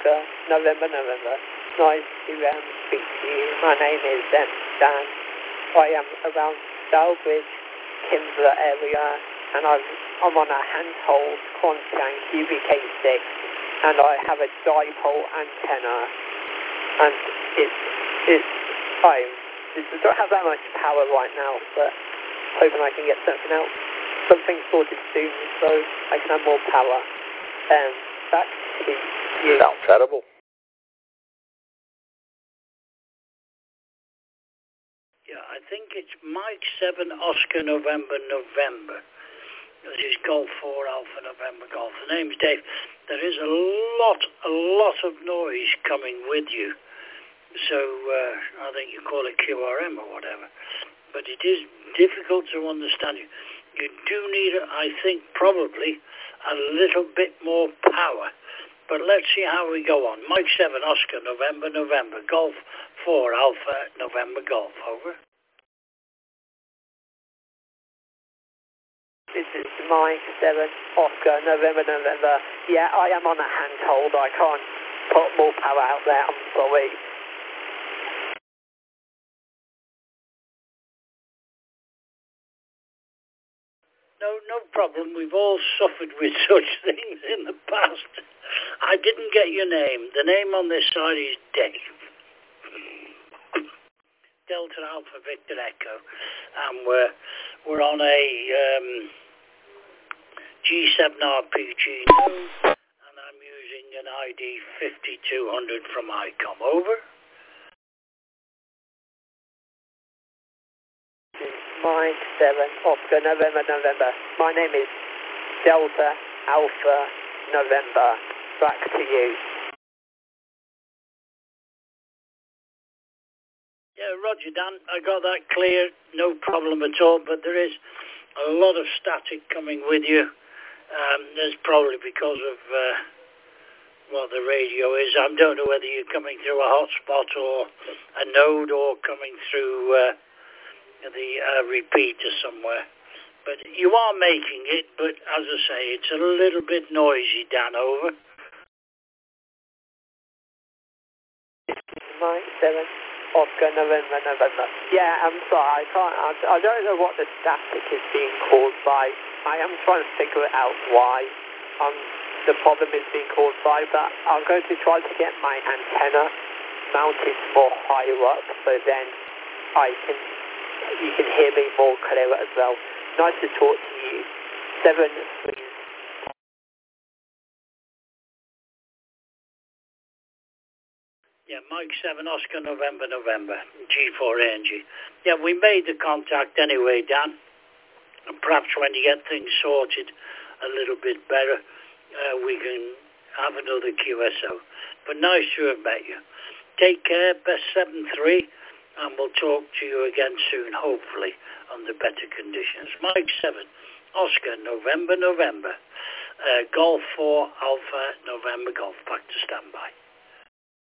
Oscar, November. Nice to speak to you. My name is Dan. I am around Stourbridge, Kimbler area, and I'm on a handheld Quantian QVK6, and I have a dipole antenna, and it don't have that much power right now, but hoping I can get something sorted soon, so I can have more power. Back to you. Sounds credible. Yeah, I think it's Mike 7 Oscar November. This is Golf 4 Alpha November Golf. The name's Dave. There is a lot of noise coming with you. So I think you call it QRM or whatever. But it is difficult to understand you. You do need, I think, probably a little bit more power. But let's see how we go on. Mike 7 Oscar November. Golf 4 Alpha November Golf. Over. This is Mike 7 Oscar November. Yeah, I am on a handhold. I can't put more power out there. I'm sorry. No problem. We've all suffered with such things in the past. I didn't get your name. The name on this side is Dave. Delta Alpha Victor Echo. And we're on a G7 RPG node, and I'm using an ID 5200 from ICOM. Over. Mike 7 Oscar November. My name is Delta Alpha November. Back to you. Yeah, Roger, Dan. I got that clear. No problem at all. But there is a lot of static coming with you. That's probably because of what the radio is. I don't know whether you're coming through a hotspot or a node or coming through the repeater somewhere. But you are making it, but as I say, it's a little bit noisy, Dan. Over. Mike 7 Oscar November. Yeah, I'm sorry. I don't know what the static is being caused by. I am trying to figure it out why the problem is being caused by, but I'm going to try to get my antenna mounted more higher up, so then you can hear me more clearer as well. Nice to talk to you. 7 Yeah, Mike 7 Oscar November G4ANG. Yeah, we made the contact anyway, Dan. And perhaps when you get things sorted a little bit better, we can have another QSO. But nice to have met you. Take care, best 7-3, and we'll talk to you again soon, hopefully, under better conditions. Mike 7 Oscar November. Golf 4 Alpha November Golf. Back to standby.